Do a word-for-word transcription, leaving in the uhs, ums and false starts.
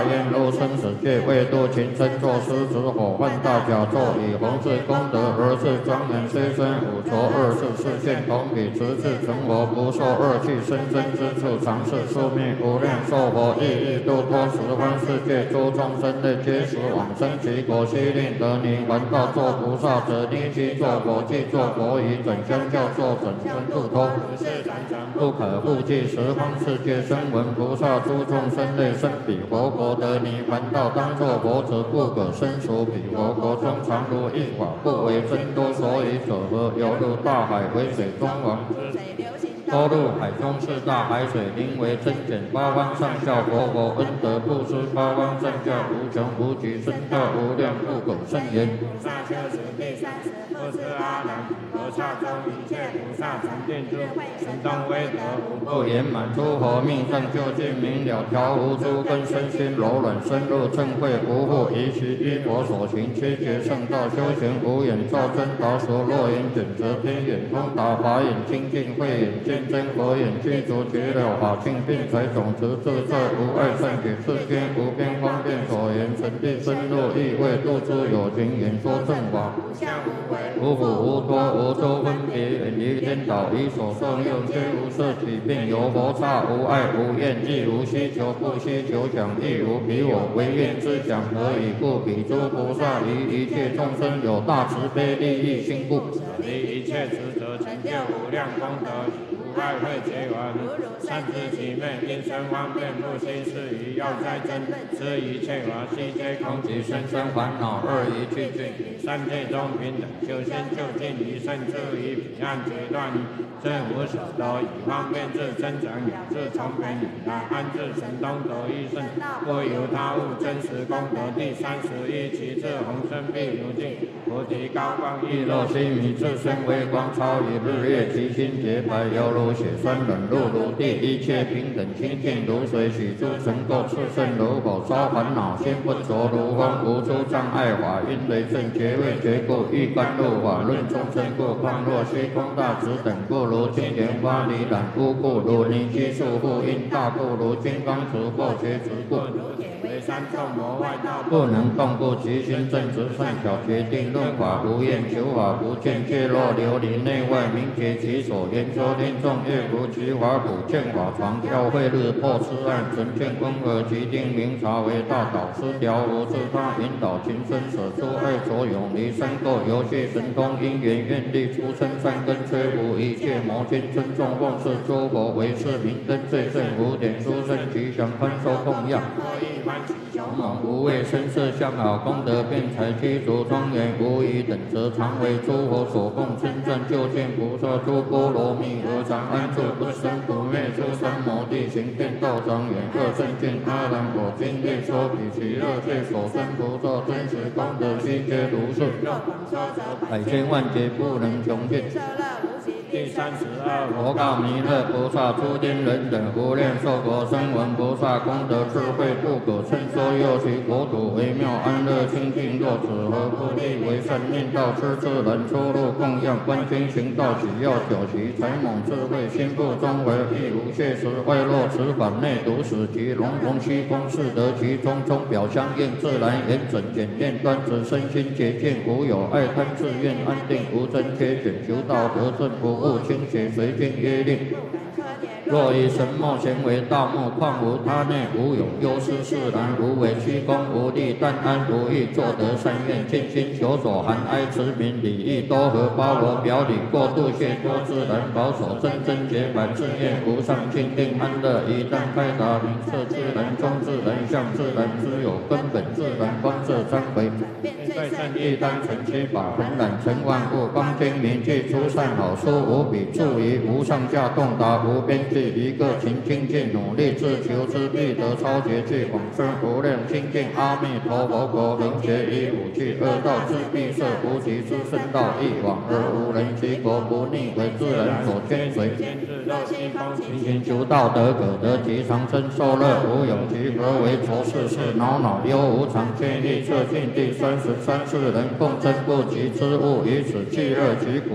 烟入生死界，为度情深作狮子火犯大甲胄，以弘治功德而是庄严，虽身五浊二世视线同体，持智成佛，不受二气生生之处，常是宿命无量寿佛，意欲度脱十方世界诸众生类，皆时往生其果，悉令得泥还道作菩萨者，逆其作佛，即作佛以整相教作整身度脱，不可复计十方世界声闻菩萨诸众生类，生彼佛国得泥还道，当作佛者不可生熟彼佛国中，常如一法不为真多，所以者何？犹如大海为水中王，多入海中是大海水，名为真简，八方上下佛佛恩德布施，八方正教无穷无极，身教无量不可胜言。 菩萨修持第三十不是阿难，菩萨中一切菩萨成定智慧，神通威德无不言满，诸佛命上究竟明了，调无诸根，身心柔软，深入正慧，无复疑其依佛所行，七劫圣道修行无眼照真达所，若眼卷则天眼通达，法眼清净，慧眼见真，佛眼具足绝了法性，并财种子自在无碍，善解世间无边方便所言，神地深入意味，度诸有情，演说正法， 无相无为， 无苦无多无周分别，远离颠倒，以所受用，虽无色体，并有佛刹，无爱无厌，亦无需求，不需求奖，亦无彼我为愿之奖，何以故？彼诸菩萨于一切众生有大慈悲利益心故， 离一切执着，成就无量功德，无爱会结缘，善知其昧，因生方便，不心是疑，要斋真，知一切法悉皆空， 其身生烦恼二疑俱尽， 三界中平等，修心就近于胜智于彼岸决断，正无所得，以方便智增长，有智从本以来，安置神通得一胜，不由他物，真实功德第三十一，其智宏深必如镜，菩提高光亦若若须弥自身微光，超于日月，其心洁白，犹如血栓冷入如地，一切平等清净如水，许诸尘垢炽盛如火，烧烦恼心不着如风，无诸障碍法，因雷震觉位觉故，欲甘露法论众生故，况若虚空大直等故，如金莲花离染污故，如泥积束缚因大故，如金刚持或觉直故， 为三众魔外道不能动故，其心正直善巧，决定论法无厌，求法不见，皆若琉璃内外，明觉其所言说听众，越如其法普见法常，教会日破痴暗，纯见温和，其定明察为大导师，调无自他引导情深，舍诸爱着永离三垢，游戏神通因缘愿力，出生善根，摧伏一切魔君，尊重奉事诸佛为是明灯，最胜无点，殊胜吉祥，宽收供养。无畏声色相好，功德辩才具足庄严，无疑等则常为诸佛所供称赞，就见菩萨诸波罗蜜而常安住，不生不灭，诸三摩地行遍道庄严，各正见阿难果今夜说彼其乐界所生菩萨真实功德悉皆如是，百千万劫不能穷尽。 第三十二， 佛告弥勒菩萨：诸天人等无量寿国声闻菩萨功德智慧不可称说，又其国土微妙安乐清净，若此何不立为善念道，痴智人出入供养，观经行道只要九其才猛智慧，心不中为亦无谢时，外若此法内独使其龙龙虚空是得其中，中表相应自然严整简练端直，身心洁净无有爱贪自愿，安定无真缺卷，求道得正不误清邪，随经约令。若以神墨咸为道目，况无他内无有忧思释然，无为虚空无力，但安无欲，作得善愿，尽心求所含哀慈悯礼义多和，包罗表里，过度谢多自然，保守真真洁白，自愿无上清定安乐，一旦开达明彻自然，中自然相自然，知有根本自然，光色参回，在善意单纯其法，浑然成万物，光精明具出善好书，无比助于无上下洞达无边际，一个勤精进努力自求之必得超绝具广深无量清净阿弥陀佛国，能学以五趣恶道之必摄，无极之圣道一往而无人其国，不逆为自然所牵随，勤勤求道德可得其长生受乐，无有其何为愁事事恼恼忧无常，千亿测尽第三十三世人共争不及之物，以此俱乐其苦。